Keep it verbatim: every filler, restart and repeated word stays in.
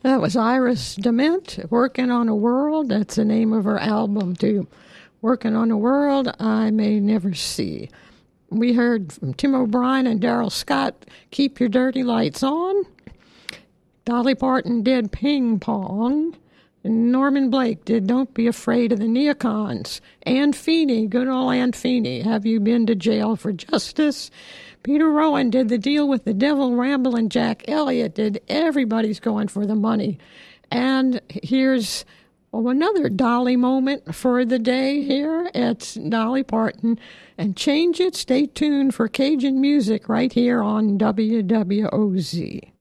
That was Iris DeMent, Working on a World. That's the name of her album, too. Working on a World I May Never See. We heard from Tim O'Brien and Daryl Scott, Keep Your Dirty Lights On. Dolly Parton did Ping Pong. And Norman Blake did Don't Be Afraid of the Neocons. Ann Feeney, good old Ann Feeney, Have You Been to Jail for Justice? Peter Rowan did The Deal with the Devil, Ramblin' Jack Elliott did Everybody's Going for the Money. And here's oh, another Dolly moment for the day here. It's Dolly Parton. And change it, stay tuned for Cajun music right here on W W O Z.